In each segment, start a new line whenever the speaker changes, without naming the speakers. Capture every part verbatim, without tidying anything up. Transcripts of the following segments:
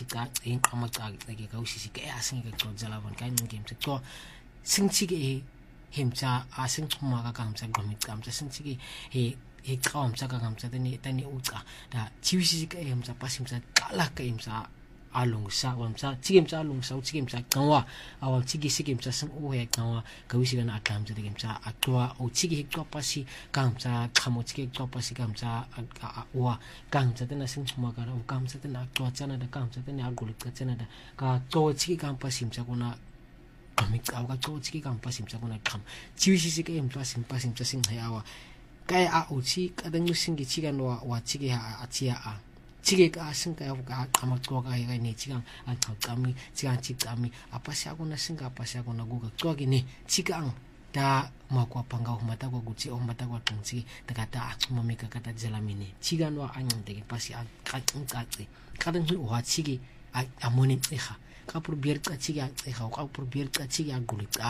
ka in kama ka ke ka usisi ke asing ke to jala van kan game se to sing chi ke himcha asing chuma ka kam sa gomit kam sa sing chi ke he he kam sa ka kam sa tani tani uka da chiwisi ke himcha pasim sa kala ke himcha alung sa wam sa chigim sa alung sa chigim sa kawa awal chigi sigim sa sang o he kawa ka wisi kan akam sa digim sa atwa o chigi hik to pasi kam sa khamo chigi to pasi kam sa wa kam sa tana sing chuma ka o kam sa tana atwa chana da kam sa tana agulit ka chana da ka to chigi kam pasim sa kuna kamik ka ka to chigi kam pasim sa kuna kam chiwisi sig em pasim pasim sa sing hayawa kaya a o chi kadang singi chigan wa wa chigi ha achia a chige ka singa ka kama to ka ga ni chigang a kami chigang chik kami apa sya ko na singa apa sya ko na guga to gi ni chigang da makwa panga humata ko guchi o mata ko tungchi ta kata mami ka kata jalamini chigan wa anyang de pasi a ka ka kadang hu wa chigi a amoni tseha ka pur bier ka chigi a tseha ka pur bier ka chigi a gulita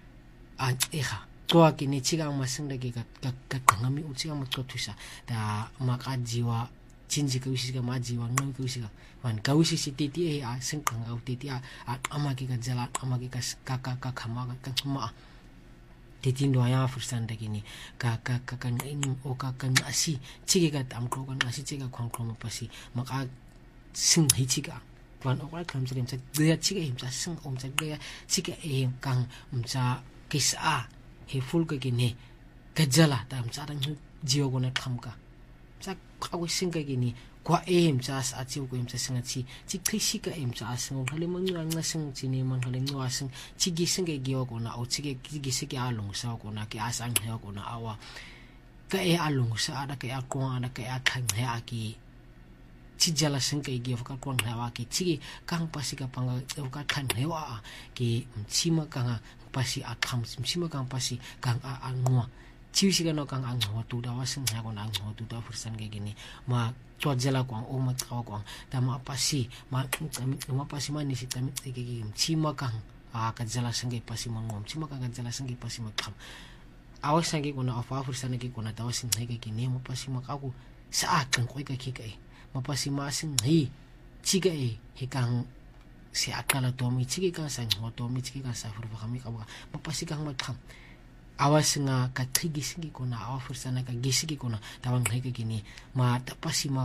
a tseha to gi ni chigang masinga gi ka ka kangami uchi ma to tusa da maka jiwa 진지 그우시가 마지 왕능 그우시가 wan kawisi titi e a singkang kau titi a amaki ka jala amaki ka kaka ka khama ka khama titi ndo ya fursan da gini ka ka ka kan in o ka kan asi chige ka tam kro kan asi chige khong khong pasi maka sing hi chiga wan o ka kam jim sa de chige him sa sing om sa de chige e kang um sa kisa he ful ka gini ka jala tam sa rang jiwa ko na kham ka sa kawo singa gini kwa em sa sa chiu ko em sa singa chi chi khisi ka em sa sing hale mang ngang na sing chi ni mang hale ngwa sing chi gi singa gi ko na o chi gi gi gi gi alung sa ko na ki asang he ko na awa ka e alung sa ada ka ko ada ka akhang he aki chi jala sing ka gi ka ko na wa ki chi kang pasi ka pang ka khan he wa ki chi ma ka pasi akham chi ma ka pasi kang a ngwa chiwisiga no kang ang hotu da wasing ha ko nang hotu da fursan ge gini ma to jela kwang o ma ka kwang da ma pasi ma ma pasi ma ni si tami ge ge chima kang a ka jela sange pasi ma ngom chima kang ka jela sange pasi ma kham awas sange ko na afa fursan ge ko na da wasing ge gini ma pasi ma ka ku sa kan ko ka ki kai ma pasi ma sing hi chi ge he kang si akala to mi chi ge ka sang ho to mi chi ge ka sa fur ba kami ka ma pasi kang ma kham awas nga ka trigi singi ko na awa fursana ka gisigi ko na tawang hege gini ma tapasi ma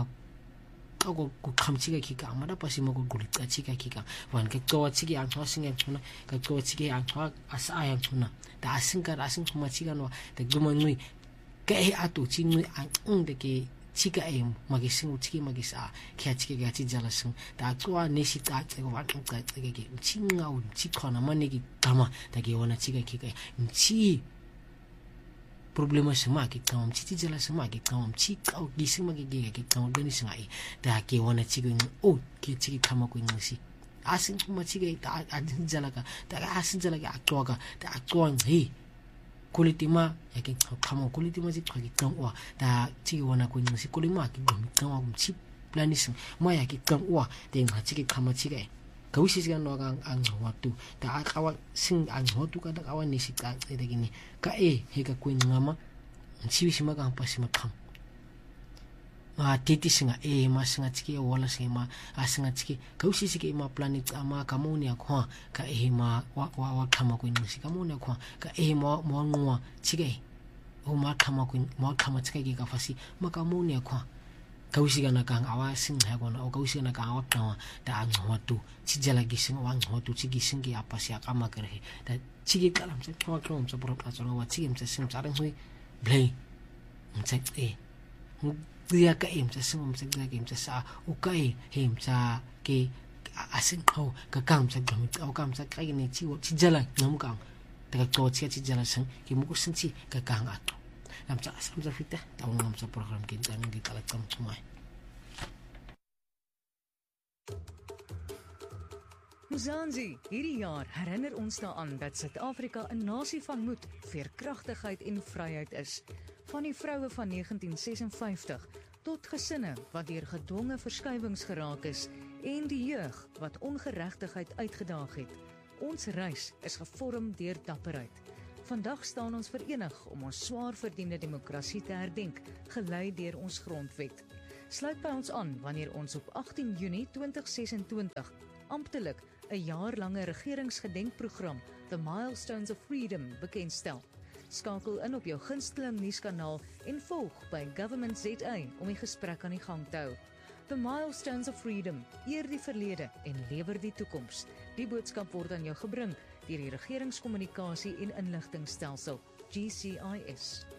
ka ko ku khamchi ka kika ma tapasi ma ko gulit ka chika kika wan ka to chigi ang thwa singa chuna ka to chigi ang thwa asa yang chuna da asinga asing chuma chiga no da guma nui ka e atu chi nui ang ung de ke chika e magi singu chigi magi sa kya chigi ga chi jala sing da twa nesi ta che ko wan ka che ge chi nga un chi khona ma ne gi tama da ge wana chiga kika chi problema sama ki kam chi chi jala sama ki kam chi kau gi sima gi gi ki kam gani singai da ke wana chi gi o ki chi kama ko ngsi asin kuma chi gi ta adin jala ka da asin jala ki akwa ka da akwa ngi kulitima ya ki kama kulitima ji ki kam wa da chi wana ko ngsi kulima ki gam kam wa chi planis ma ya ki kam wa de nga chi ki kama chi gi kawisi sigan no ang ang watu ta akawa sing ang hotu ka da kawan ni sika de gini ka e he ka kuin ngama chiwisi ma ka pasi ma kham ma titi singa e ma singa chiki wala singa ma asinga chiki kawisi sike ma planet ama kamonia khwa ka e ma wa wa khama kuin si kamonia khwa ka e ma mo ngwa chike o ma khama kuin mo khama chike ka fasi ma kamonia khwa kawisi kana kang awa sing ha ko na o kawisi kana kang awa na da ang hotu chi jala gi sing wang hotu chi gi sing gi apa sia kama kare da chi gi kalam se thwa krom sa pro ka chona wa chi gi se sing sa rang hui blai mse e dia ka im se sing mse dia ka im se sa o kai him sa ke asin ko ka kam sa gam ka kam sa kai ni chi wo chi jala ngam kang da ka to chi chi jala sing ki mu ko sing chi ka kang ato nam sa sam sa fita tawang nam sa program kita ngi kalat kam tumai
Mzansi, hierdie jaar herinner ons daaraan dat Suid-Afrika 'n nasie van moed, veerkragtigheid en vryheid is. Van die vroue van negentien sesenvyftig tot gesinne wat deur gedwonge verskywings geraak is en die jeug wat ongeregtigheid uitgedaag het. Ons reis is gevorm deur dapperheid. Vandag staan ons verenig om ons swaar verdiende demokrasie te herdenk, gelei deur ons grondwet. Sluit by ons aan wanneer ons op agtien Junie tweeduisend ses-en-twintig amptelik 'n jaarlange regeringsgedenkprogram, The Milestones of Freedom, bekendstel. Skakel in op jou gunsteling nuuskanaal en volg by Government Z A om die gesprek aan die gang te hou. The Milestones of Freedom, eer die verlede en lewer die toekoms. Die boodskap word aan jou gebring deur die Regeringskommunikasie en Inligtingstelsel, G C I S.